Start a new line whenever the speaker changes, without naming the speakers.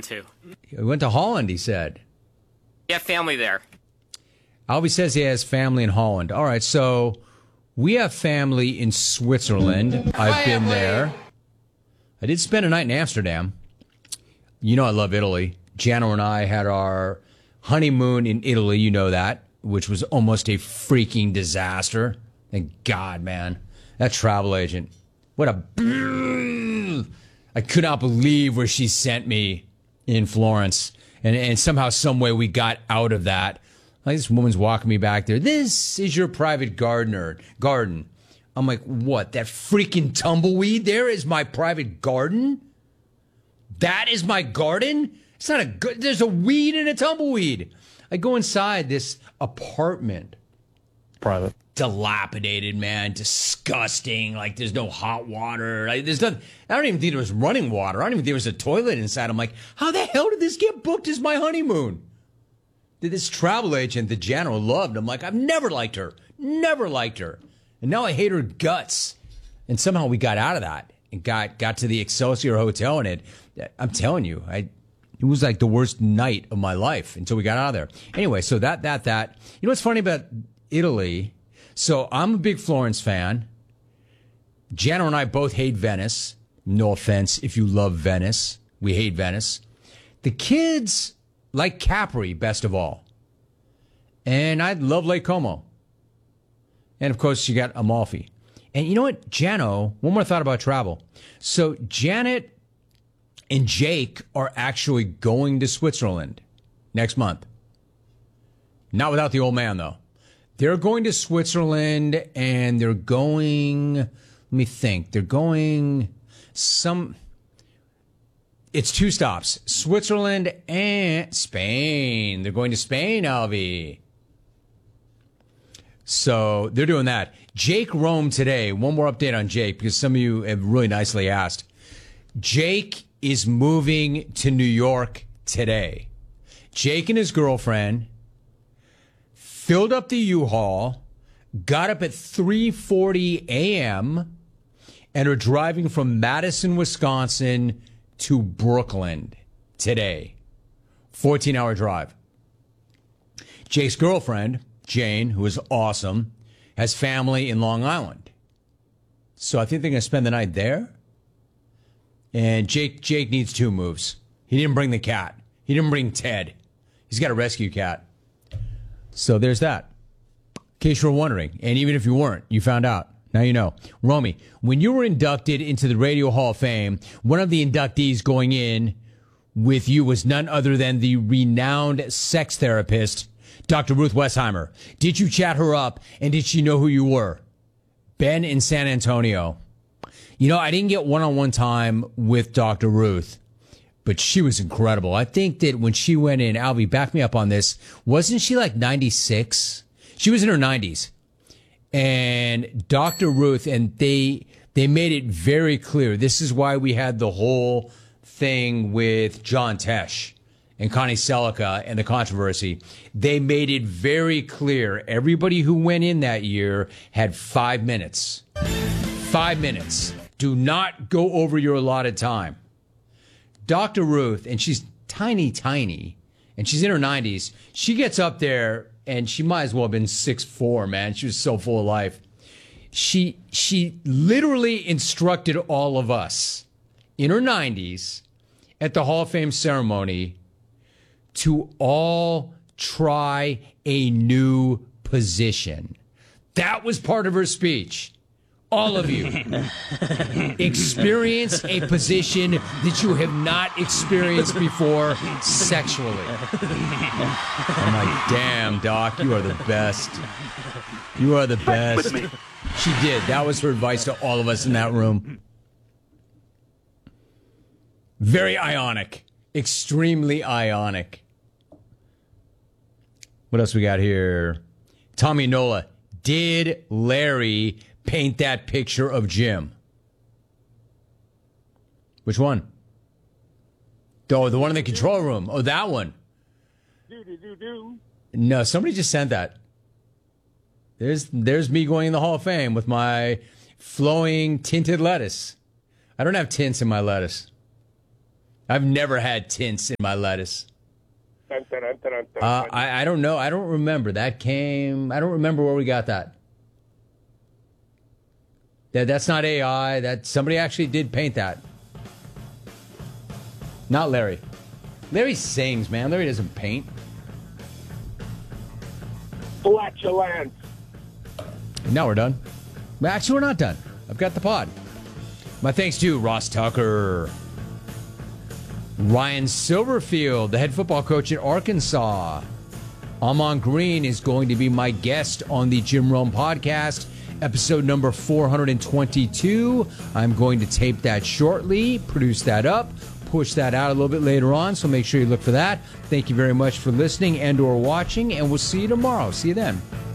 to?
He went to Holland, he said.
You have family there.
Albie says he has family in Holland. All right, so we have family in Switzerland. I've been there. I did spend a night in Amsterdam. You know I love Italy. Jano and I had our honeymoon in Italy, you know that, which was almost a freaking disaster. Thank God, man. That travel agent. What a... I could not believe where she sent me in Florence. And somehow, some way, we got out of that. Like, this woman's walking me back there. This is your private garden. I'm like, what? That freaking tumbleweed there is my private garden? That is my garden? It's not a good... There's a weed and a tumbleweed. I go inside this apartment.
Private.
Dilapidated, man. Disgusting. Like, there's no hot water. Like, there's nothing. I don't even think there was running water. I don't even think there was a toilet inside. I'm like, how the hell did this get booked as my honeymoon? This travel agent that Jano loved. I'm like, I've never liked her. Never liked her. And now I hate her guts. And somehow we got out of that and got to the Excelsior Hotel. And I'm telling you, it was like the worst night of my life until we got out of there. Anyway, so that. You know what's funny about Italy? So I'm a big Florence fan. Jano and I both hate Venice. No offense if you love Venice. We hate Venice. The kids like Capri best of all. And I love Lake Como. And, of course, you got Amalfi. And you know what, Jano, one more thought about travel. So Janet and Jake are actually going to Switzerland next month. Not without the old man, though. They're going to Switzerland, and they're going, let me think, they're going it's 2 stops, Switzerland and Spain. They're going to Spain, Alvy. So they're doing that. Jake roamed today. One more update on Jake, because some of you have really nicely asked. Jake is moving to New York today. Jake and his girlfriend filled up the U-Haul, got up at 3:40 a.m., and are driving from Madison, Wisconsin to Brooklyn today. 14-hour drive. Jake's girlfriend, Jane, who is awesome, has family in Long Island. So I think they're going to spend the night there. And Jake needs 2 moves. He didn't bring the cat. He didn't bring Ted. He's got a rescue cat. So there's that. In case you were wondering, and even if you weren't, you found out. Now you know. Romy, when you were inducted into the Radio Hall of Fame, one of the inductees going in with you was none other than the renowned sex therapist, Dr. Ruth Westheimer. Did you chat her up, and did she know who you were? Ben in San Antonio. You know, I didn't get one-on-one time with Dr. Ruth, but she was incredible. I think that when she went in, Albie, back me up on this, wasn't she like 96? She was in her 90s. And Dr. Ruth, and they made it very clear. This is why we had the whole thing with John Tesh and Connie Selica and the controversy. They made it very clear. Everybody who went in that year had 5 minutes. 5 minutes. Do not go over your allotted time. Dr. Ruth, and she's tiny, and she's in her 90s. She gets up there, and she might as well have been 6'4", man. She was so full of life. She literally instructed all of us in her 90s at the Hall of Fame ceremony to all try a new position. That was part of her speech. All of you experience a position that you have not experienced before sexually. I'm like, damn, Doc, you are the best. You are the best. She did. That was her advice to all of us in that room. Very ionic. Extremely ionic. What else we got here? Tommy Nola. Did Larry paint that picture of Jim? Which one? Oh, the one in the control room. Oh, that one. No, somebody just sent that. There's me going in the Hall of Fame with my flowing tinted lettuce. I don't have tints in my lettuce. I've never had tints in my lettuce.
Dun, dun, dun, dun, dun, dun.
I don't know. I don't remember. I don't remember where we got that. That's not AI. That somebody actually did paint that. Not Larry. Larry sings, man. Larry doesn't paint.
Flatulence.
Now we're done. Well, actually, we're not done. I've got the pod. My thanks to Ross Tucker, Ryan Silverfield, the head football coach at Arkansas. Amon Green is going to be my guest on the Jim Rome podcast, episode number 422. I'm going to tape that shortly, produce that up, push that out a little bit later on, so make sure you look for that. Thank you very much for listening and or watching, and we'll see you tomorrow. See you then.